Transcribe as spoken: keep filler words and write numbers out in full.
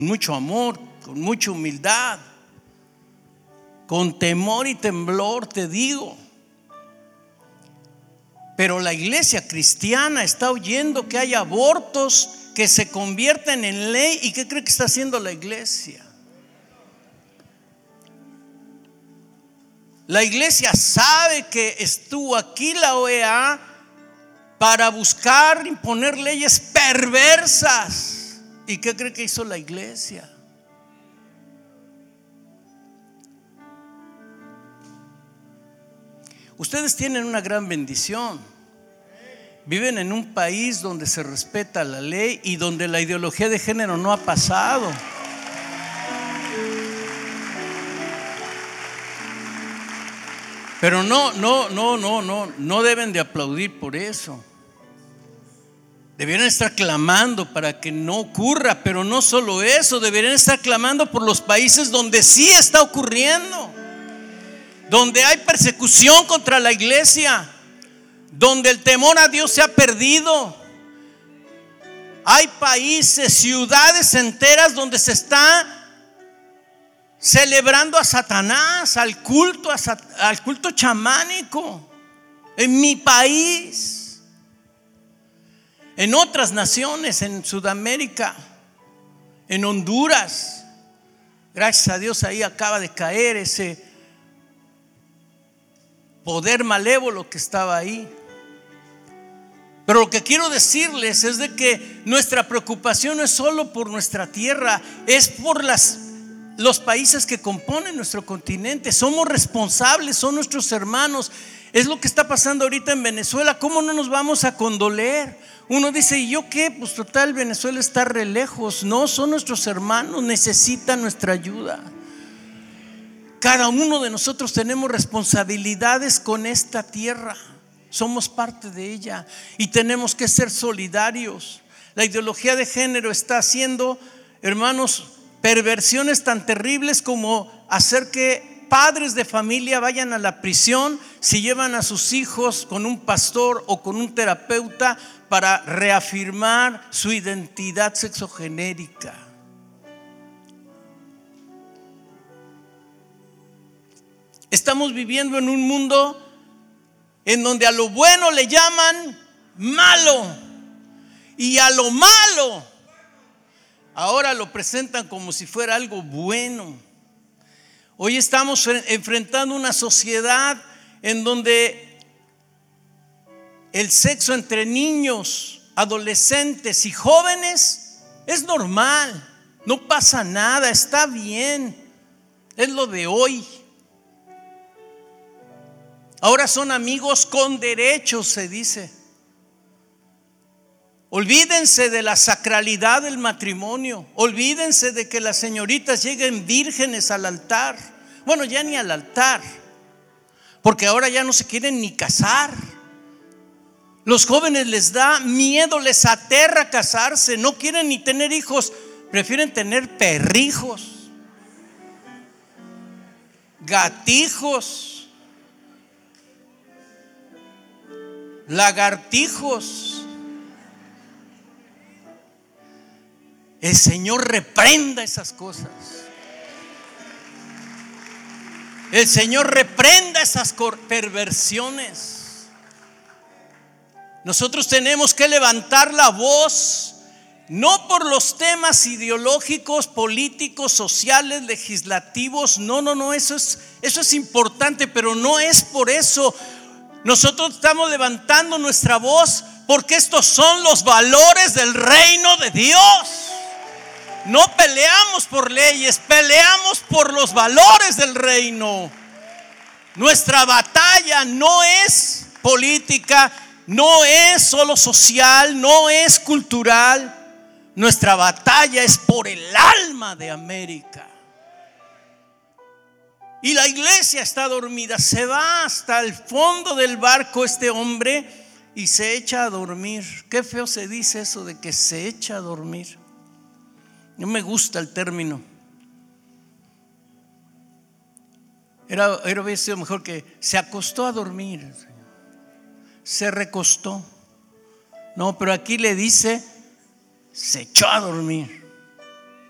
mucho amor, con mucha humildad, con temor y temblor, te digo. Pero la iglesia cristiana está oyendo que hay abortos que se convierten en ley. ¿Y qué cree que está haciendo la iglesia? La iglesia sabe que estuvo aquí la O E A para buscar imponer leyes perversas. ¿Y qué cree que hizo la iglesia? Ustedes tienen una gran bendición. Viven en un país donde se respeta la ley y donde la ideología de género no ha pasado. Pero no, no, no, no, no, no deben de aplaudir por eso. Deberían estar clamando para que no ocurra, pero no solo eso, deberían estar clamando por los países donde sí está ocurriendo, donde hay persecución contra la iglesia, donde el temor a Dios se ha perdido. Hay países, ciudades enteras donde se está celebrando a Satanás, al culto, a sat- al culto chamánico. En mi país, en otras naciones, en Sudamérica, en Honduras, gracias a Dios ahí acaba de caer ese poder malévolo que estaba ahí. Pero lo que quiero decirles es de que nuestra preocupación no es solo por nuestra tierra, es por las, los países que componen nuestro continente. Somos responsables, son nuestros hermanos. Es lo que está pasando ahorita en Venezuela. ¿Cómo no nos vamos a condoler? Uno dice, ¿y yo qué? Pues total, Venezuela está re lejos. No, son nuestros hermanos, necesitan nuestra ayuda. Cada uno de nosotros tenemos responsabilidades con esta tierra. Somos parte de ella y tenemos que ser solidarios. La ideología de género está haciendo, hermanos, perversiones tan terribles como hacer que padres de familia vayan a la prisión si llevan a sus hijos con un pastor o con un terapeuta para reafirmar su identidad sexogenérica. Estamos viviendo en un mundo en donde a lo bueno le llaman malo y a lo malo ahora lo presentan como si fuera algo bueno. Hoy estamos enfrentando una sociedad en donde el sexo entre niños, adolescentes y jóvenes es normal, no pasa nada, está bien, es lo de hoy. Ahora son amigos con derechos, se dice. Olvídense de la sacralidad del matrimonio. Olvídense de que las señoritas lleguen vírgenes al altar. Bueno, ya ni al altar, porque ahora ya no se quieren ni casar. Los jóvenes les da miedo, les aterra casarse. No quieren ni tener hijos, prefieren tener perrijos, gatijos, lagartijos. El Señor reprenda esas cosas. El Señor reprenda esas perversiones. Nosotros tenemos que levantar la voz, no por los temas ideológicos, políticos, sociales, legislativos. No, no, no, eso es, eso es importante, pero no es por eso. Nosotros estamos levantando nuestra voz porque estos son los valores del reino de Dios. No peleamos por leyes, peleamos por los valores del reino. Nuestra batalla no es política, no es solo social, no es cultural. Nuestra batalla es por el alma de América. Y la iglesia está dormida. Se va hasta el fondo del barco este hombre y se echa a dormir. Qué feo se dice eso de que se echa a dormir. No me gusta el término. Era, era hubiera sido mejor que se acostó a dormir, se recostó. No, pero aquí le dice se echó a dormir.